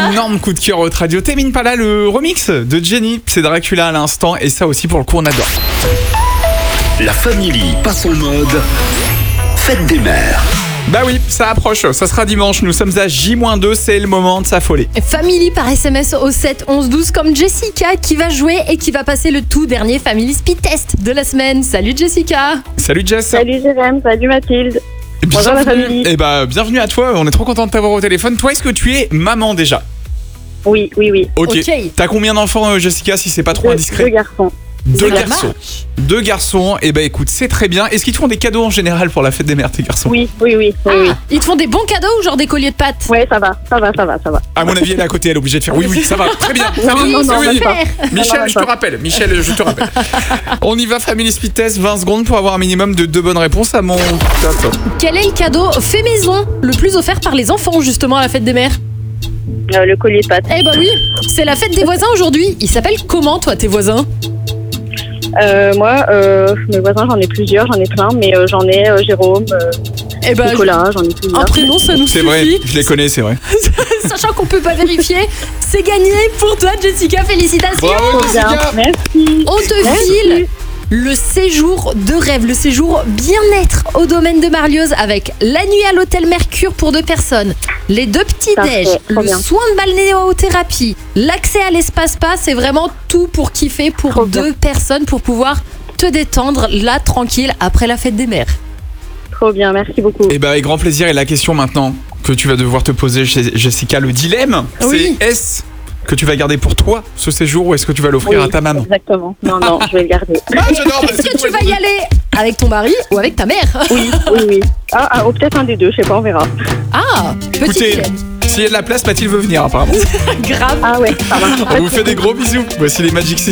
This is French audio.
Énorme coup de cœur au radio. T'aimes pas là le remix de Jenny, c'est Dracula à l'instant et ça aussi pour le coup on adore. La Family passe en mode fête des mères. Bah oui, ça approche, ça sera dimanche, nous sommes à J-2, c'est le moment de s'affoler. Family par SMS au 7 11 12 comme Jessica qui va jouer et qui va passer le tout dernier Family Speed Test de la semaine. Salut Jessica. Salut Jess. Salut Jérém, salut Mathilde. Bonjour la famille. Et bah bienvenue à toi, on est trop content de t'avoir au téléphone. Toi, est-ce que tu es maman déjà? Oui. Ok. Ok. T'as combien d'enfants Jessica, si c'est pas trop indiscret? Deux garçons. Deux garçons, et bah écoute, c'est très bien. Est-ce qu'ils te font des cadeaux en général pour la fête des mères, tes garçons? Oui. Ils te font des bons cadeaux ou genre des colliers de pâtes? Ouais, ça va. À mon avis, elle est à côté, elle est obligée de faire oui, ça va, très bien. Non, Oui. pas. Michel, je te rappelle. On y va, Family Speed Test, 20 secondes pour avoir un minimum de 2 bonnes réponses à mon top. Quel est le cadeau fait maison le plus offert par les enfants justement à la fête des mères? Le collier de pâtes. Eh bah oui, c'est la fête des voisins aujourd'hui. Ils s'appellent comment toi tes voisins? Moi, mes voisins, j'en ai plusieurs, j'en ai plein, mais j'en ai Jérôme, Eh bah, Nicolas, j'en ai plusieurs. un prénom ça nous C'est suffit. vrai, je les connais, c'est vrai. Sachant qu'on peut pas vérifier, c'est gagné pour toi Jessica, félicitations. Bravo Jessica. Merci. On te file le séjour de rêve, le séjour bien-être au domaine de Marlioz avec la nuit à l'hôtel Mercure pour 2 personnes, les 2 petits Parfait, déj, trop le bien. soin de balnéothérapie, l'accès à l'espace spa, c'est vraiment tout pour kiffer pour Trop 2 bien. personnes pour pouvoir te détendre là tranquille après la fête des mères. Trop bien, merci beaucoup. Et bah avec grand plaisir, et la question maintenant que tu vas devoir te poser chez Jessica, le dilemme, Oui. c'est est-ce que tu vas garder pour toi ce séjour ou est-ce que tu vas l'offrir Oui, à ta maman? Exactement. Non, je vais le garder. Ah, j'adore, Est-ce que tu vas y aller avec ton mari ou avec ta mère? Oui. Ou peut-être un des deux, je sais pas, on verra. Ah, petite Écoutez, pièce. s'il y a de la place, Mathilde veut venir apparemment. Grave. Ah ouais, ça va. On vous fait des gros bisous. Voici les Magic System.